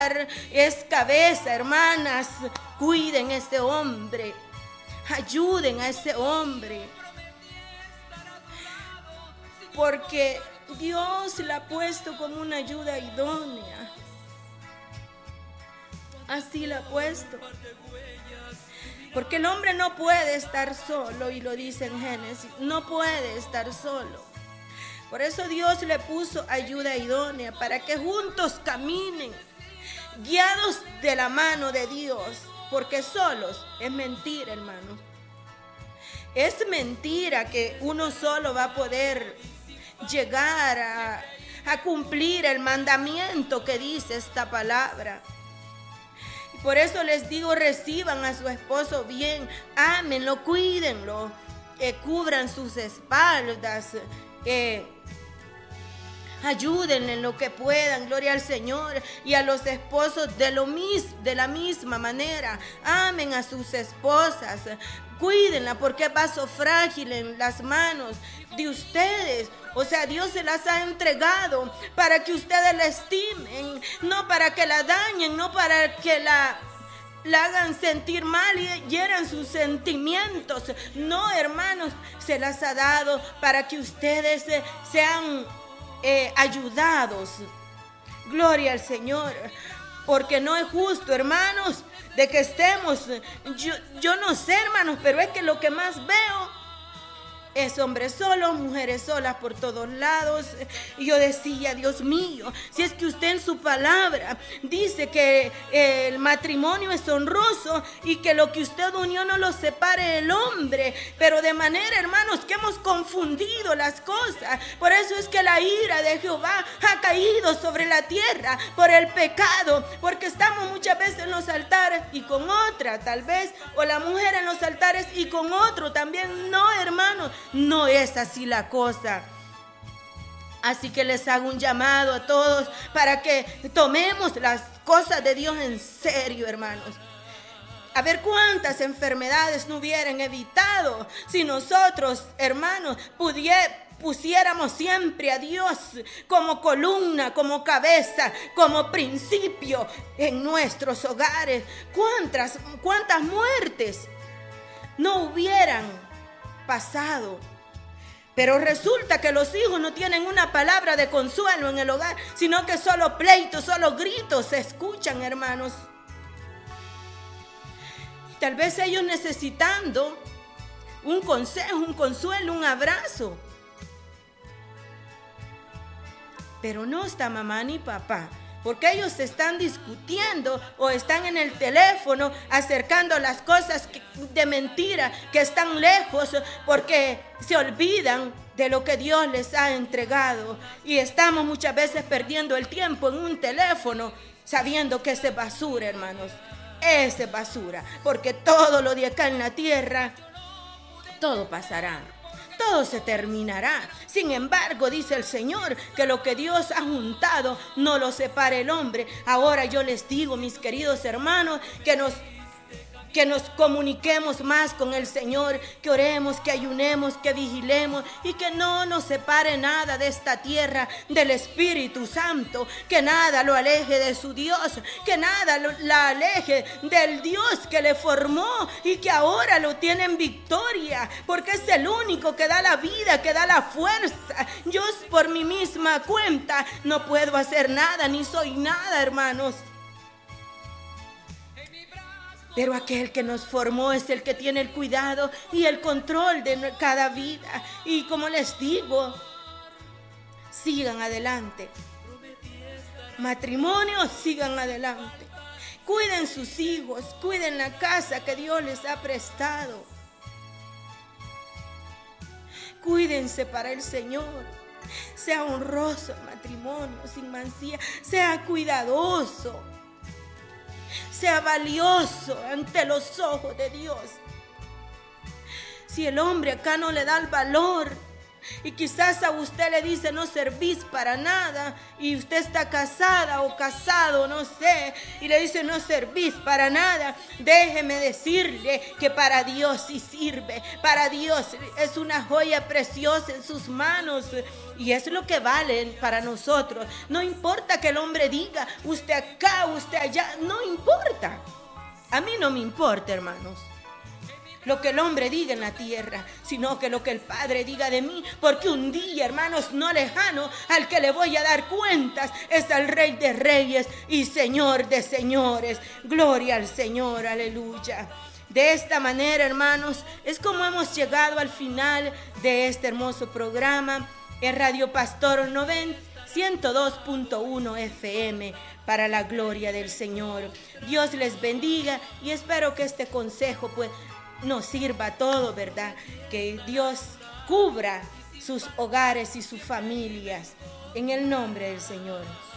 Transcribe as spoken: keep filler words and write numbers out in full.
es cabeza, hermanas. Cuiden a ese hombre, ayuden a ese hombre, porque Dios la ha puesto como una ayuda idónea. Así la ha puesto, porque el hombre no puede estar solo, y lo dice en Génesis, no puede estar solo. Por eso Dios le puso ayuda idónea, para que juntos caminen, guiados de la mano de Dios, porque solos es mentira, hermano. Es mentira que uno solo va a poder llegar a, a cumplir el mandamiento que dice esta palabra. Y por eso les digo, reciban a su esposo bien, ámenlo, cuídenlo, eh, cubran sus espaldas, eh, ayúdenle en lo que puedan, gloria al Señor. Y a los esposos de, lo mis, de la misma manera, amen a sus esposas, cuídenla, porque es vaso frágil en las manos de ustedes. O sea, Dios se las ha entregado para que ustedes la estimen, no para que la dañen, no para que la, la hagan sentir mal y hieran sus sentimientos. No, hermanos, se las ha dado para que ustedes sean Eh, ayudados. Gloria al Señor, porque no es justo, hermanos, de que estemos, yo, yo no sé, hermanos, pero es que lo que más veo es hombres solos, mujeres solas por todos lados. Y yo decía, Dios mío, si es que usted en su palabra dice que el matrimonio es honroso y que lo que usted unió no lo separe el hombre, pero de manera, hermanos, que hemos confundido las cosas. Por eso es que la ira de Jehová ha caído sobre la tierra por el pecado, porque estamos muchas veces en los altares y con otra, tal vez, o la mujer en los altares y con otro también. No, hermanos, no es así la cosa. Así que les hago un llamado a todos para que tomemos las cosas de Dios en serio, hermanos. A ver cuántas enfermedades no hubieran evitado si nosotros, hermanos, pudiéramos pusiéramos siempre a Dios como columna, como cabeza, como principio en nuestros hogares. ¿Cuántas, cuántas muertes no hubieran pasado? Pero resulta que los hijos no tienen una palabra de consuelo en el hogar, sino que solo pleitos, solo gritos se escuchan, hermanos. Y tal vez ellos necesitando un consejo, un consuelo, un abrazo. Pero no está mamá ni papá, porque ellos se están discutiendo o están en el teléfono acercando las cosas de mentira que están lejos, porque se olvidan de lo que Dios les ha entregado. Y estamos muchas veces perdiendo el tiempo en un teléfono sabiendo que es basura, hermanos. Es basura, porque todo lo de acá en la tierra, todo pasará. Todo se terminará. Sin embargo, dice el Señor, que lo que Dios ha juntado no lo separe el hombre. Ahora yo les digo, mis queridos hermanos, que nos que nos comuniquemos más con el Señor, que oremos, que ayunemos, que vigilemos y que no nos separe nada de esta tierra del Espíritu Santo, que nada lo aleje de su Dios, que nada lo, la aleje del Dios que le formó y que ahora lo tiene en victoria, porque es el único que da la vida, que da la fuerza. Yo por mi misma cuenta no puedo hacer nada, ni soy nada, hermanos. Pero aquel que nos formó es el que tiene el cuidado y el control de cada vida. Y como les digo, sigan adelante. Matrimonios, sigan adelante. Cuiden sus hijos, cuiden la casa que Dios les ha prestado. Cuídense para el Señor. Sea honroso el matrimonio, sin mancilla. Sea cuidadoso. Sea valioso ante los ojos de Dios. Si el hombre acá no le da el valor Y quizás a usted le dice no servís para nada, y usted está casada o casado, no sé, y le dice no servís para nada. Déjeme decirle que para Dios sí sirve, para Dios es una joya preciosa en sus manos, y es lo que vale para nosotros. No importa que el hombre diga, usted acá, usted allá, no importa. A mí no me importa, hermanos, lo que el hombre diga en la tierra, sino que lo que el Padre diga de mí, porque un día, hermanos, no lejano, al que le voy a dar cuentas es al Rey de Reyes y Señor de Señores. Gloria al Señor, aleluya. De esta manera, hermanos, es como hemos llegado al final de este hermoso programa en Radio Pastor noventa, ciento dos punto uno F M, para la gloria del Señor. Dios les bendiga y espero que este consejo pues nos sirva a todos, ¿verdad? Que Dios cubra sus hogares y sus familias en el nombre del Señor.